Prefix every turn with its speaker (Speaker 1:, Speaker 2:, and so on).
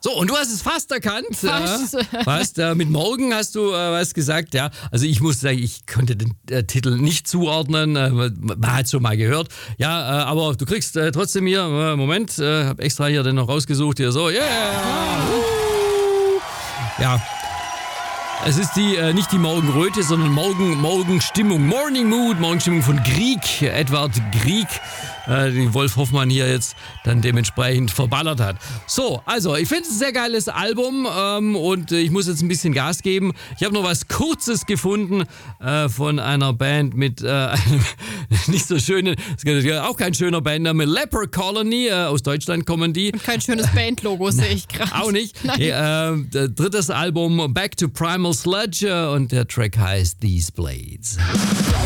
Speaker 1: So, und du hast es fast erkannt.
Speaker 2: Fast.
Speaker 1: Fast. Mit Morgen hast du was gesagt. Ja, also ich muss sagen, ich konnte den Titel nicht zuordnen. Man hat es schon mal gehört. Ja, aber du kriegst trotzdem hier, Moment, habe extra hier den noch rausgesucht. Hier so, ja. Es ist nicht die Morgenröte, sondern Morgenstimmung. Morning Mood, Morgenstimmung von Grieg, Edward Grieg, den Wolf Hoffmann hier jetzt dann dementsprechend verballert hat. So, also ich finde es ein sehr geiles Album und ich muss jetzt ein bisschen Gas geben. Ich habe noch was Kurzes gefunden von einer Band mit einem nicht so schönen, auch kein schöner Bandname, Leper Colony, aus Deutschland kommen die.
Speaker 2: Und kein schönes Bandlogo sehe ich gerade.
Speaker 1: Auch nicht.
Speaker 2: Nein.
Speaker 1: Drittes Album, Back to Primal Sludge und der Track heißt These Blades.